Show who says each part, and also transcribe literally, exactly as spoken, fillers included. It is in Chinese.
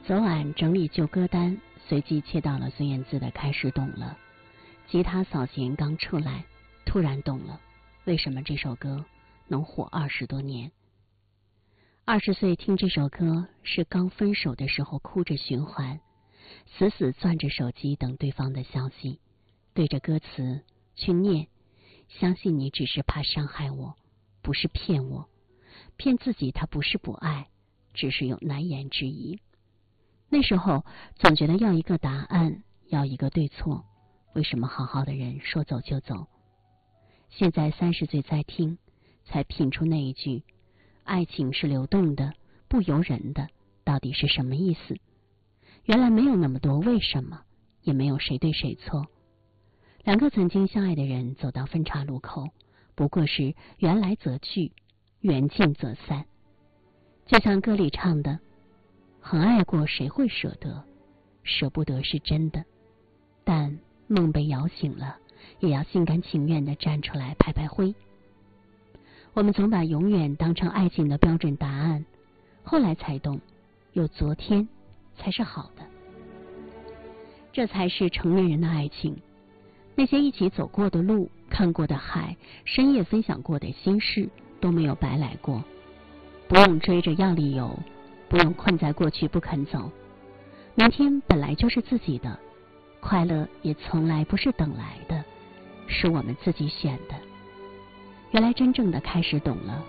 Speaker 1: 昨晚整理旧歌单，随即切到了孙燕姿的《开始懂了》。吉他扫弦刚出来，突然懂了为什么这首歌能火二十多年。二十岁听这首歌是刚分手的时候哭着循环，死死攥着手机等对方的消息，对着歌词去念，相信你只是怕伤害我，不是骗我，骗自己他不是不爱，只是有难言之隐。那时候总觉得要一个答案，要一个对错，为什么好好的人说走就走？现在三十岁再听，才品出那一句爱情是流动的，不由人的，到底是什么意思？原来没有那么多为什么，也没有谁对谁错。两个曾经相爱的人走到分岔路口，不过是缘来则聚，缘尽则散。就像歌里唱的，很爱过谁会舍得，舍不得是真的，但梦被摇醒了，也要心甘情愿地站出来拍拍灰。我们总把永远当成爱情的标准答案，后来才懂，有昨天才是好的，这才是成年人的爱情。那些一起走过的路，看过的海，深夜分享过的心事，都没有白来过。不用追着要理由，不用困在过去不肯走。明天本来就是自己的，快乐也从来不是等来的，是我们自己选的。原来真正的开始懂了，